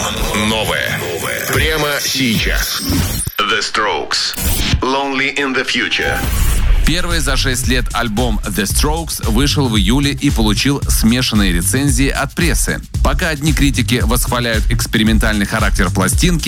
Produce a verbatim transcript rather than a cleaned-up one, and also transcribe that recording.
Новое. Прямо сейчас. The Strokes. Lonely in the Future. Первый за шесть лет альбом The Strokes вышел в июле и получил смешанные рецензии от прессы. Пока одни критики восхваляют экспериментальный характер пластинки,